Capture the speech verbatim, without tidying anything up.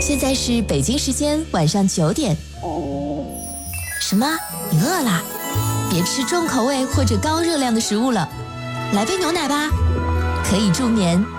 现在是北京时间晚上九点。什么？你饿了？别吃重口味或者高热量的食物了，来杯牛奶吧，可以助眠，